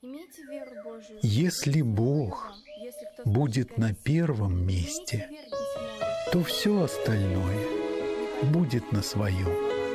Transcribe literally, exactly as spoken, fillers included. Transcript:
Если Бог будет на первом месте, то все остальное будет на своем.